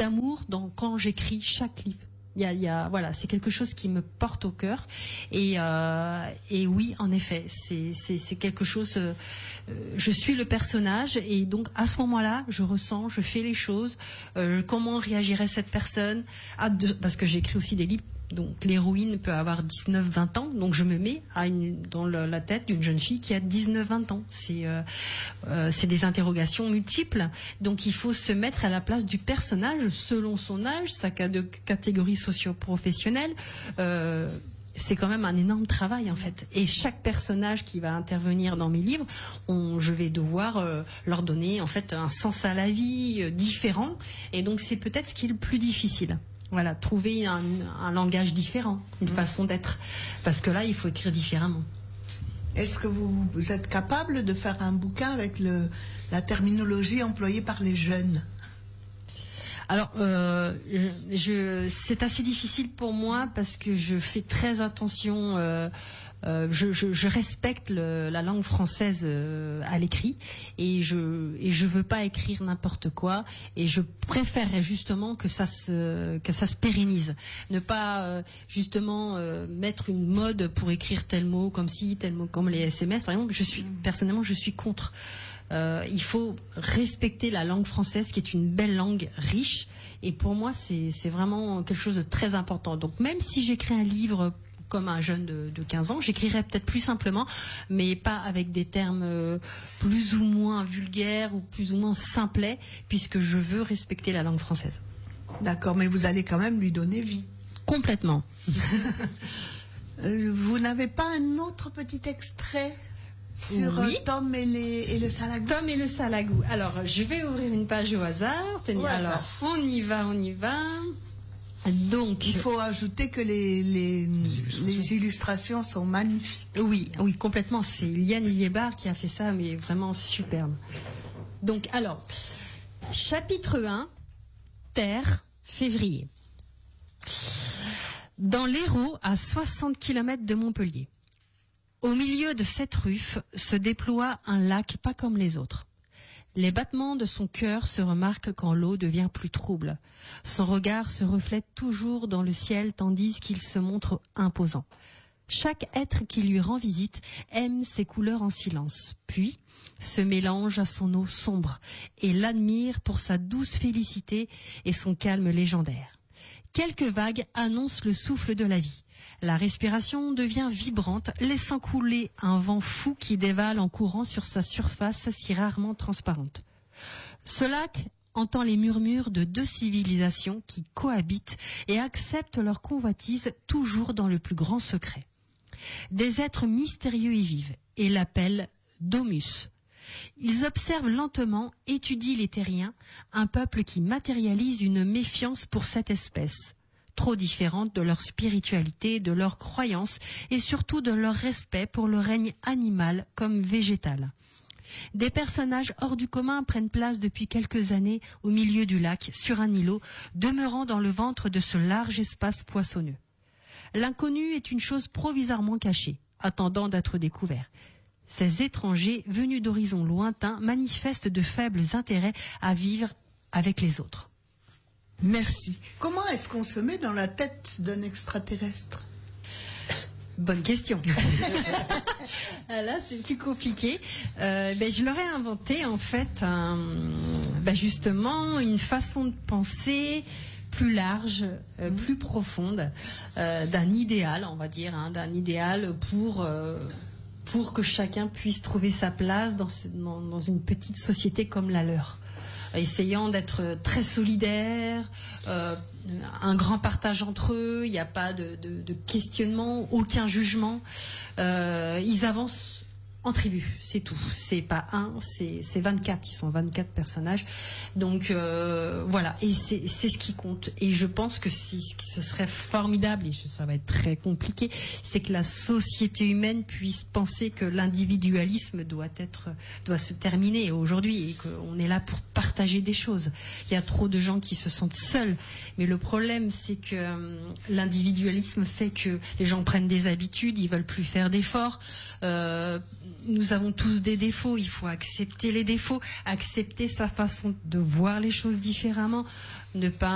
d'amour quand j'écris chaque livre. Voilà, c'est quelque chose qui me porte au cœur. Et oui, en effet, c'est quelque chose. Je suis le personnage, et donc à ce moment-là, je ressens, je fais les choses. Comment réagirait cette personne? Parce que j'écris aussi des livres. Donc l'héroïne peut avoir 19-20 ans, donc je me mets dans la tête d'une jeune fille qui a 19-20 ans. C'est des interrogations multiples, donc il faut se mettre à la place du personnage selon son âge, sa catégorie socio-professionnelle. C'est quand même un énorme travail en fait. Et chaque personnage qui va intervenir dans mes livres, je vais devoir leur donner en fait un sens à la vie différent. Et donc c'est peut-être ce qui est le plus difficile. Voilà, trouver un langage différent, une façon d'être. Parce que là, il faut écrire différemment. Est-ce que vous êtes capable de faire un bouquin avec la terminologie employée par les jeunes? Alors, c'est assez difficile pour moi parce que je fais très attention. Je respecte la langue française à l'écrit, et je veux pas écrire n'importe quoi, et je préférerais justement que ça se pérennise, ne pas justement mettre une mode pour écrire tel mot comme ci, tel mot comme les SMS par exemple. Personnellement je suis contre. Il faut respecter la langue française qui est une belle langue riche, et pour moi c'est vraiment quelque chose de très important. Donc même si j'écris un livre comme un jeune de 15 ans, j'écrirais peut-être plus simplement, mais pas avec des termes plus ou moins vulgaires ou plus ou moins simplets, puisque je veux respecter la langue française. D'accord, mais vous allez quand même lui donner vie. Complètement. Vous n'avez pas un autre petit extrait sur oui. Tom et le salagou? Tom et le salagou. Alors, je vais ouvrir une page au hasard. Tenez, alors, on y va. Donc, il faut ajouter que les illustrations sont magnifiques. Oui, complètement. C'est Liane Liébar qui a fait ça, mais vraiment superbe. Donc, alors, chapitre 1, Terre, février. Dans l'Hérault, à 60 km de Montpellier, au milieu de cette ruffe se déploie un lac pas comme les autres. Les battements de son cœur se remarquent quand l'eau devient plus trouble. Son regard se reflète toujours dans le ciel tandis qu'il se montre imposant. Chaque être qui lui rend visite aime ses couleurs en silence, puis se mélange à son eau sombre et l'admire pour sa douce félicité et son calme légendaire. Quelques vagues annoncent le souffle de la vie. La respiration devient vibrante, laissant couler un vent fou qui dévale en courant sur sa surface si rarement transparente. Ce lac entend les murmures de deux civilisations qui cohabitent et acceptent leur convoitise toujours dans le plus grand secret. Des êtres mystérieux y vivent et l'appellent Domus. Ils observent lentement, étudient les terriens, un peuple qui matérialise une méfiance pour cette espèce, trop différente de leur spiritualité, de leurs croyances et surtout de leur respect pour le règne animal comme végétal. Des personnages hors du commun prennent place depuis quelques années au milieu du lac, sur un îlot, demeurant dans le ventre de ce large espace poissonneux. L'inconnu est une chose provisoirement cachée, attendant d'être découvert. Ces étrangers, venus d'horizons lointains, manifestent de faibles intérêts à vivre avec les autres. Merci. Comment est-ce qu'on se met dans la tête d'un extraterrestre? Bonne question. Là, c'est plus compliqué. Je leur ai inventé en fait justement une façon de penser plus large, plus profonde, d'un idéal, on va dire, d'un idéal pour que chacun puisse trouver sa place dans une petite société comme la leur. Essayant d'être très solidaire, un grand partage entre eux, il n'y a pas de questionnement, aucun jugement. Ils avancent en tribu, c'est tout. C'est pas un, c'est 24. Ils sont 24 personnages. Donc voilà, et c'est ce qui compte. Et je pense que ce serait formidable, et ça va être très compliqué, c'est que la société humaine puisse penser que l'individualisme doit se terminer aujourd'hui, et qu'on est là pour partager des choses. Il y a trop de gens qui se sentent seuls. Mais le problème, c'est que l'individualisme fait que les gens prennent des habitudes, ils veulent plus faire d'efforts. Nous avons tous des défauts, il faut accepter les défauts, accepter sa façon de voir les choses différemment, ne pas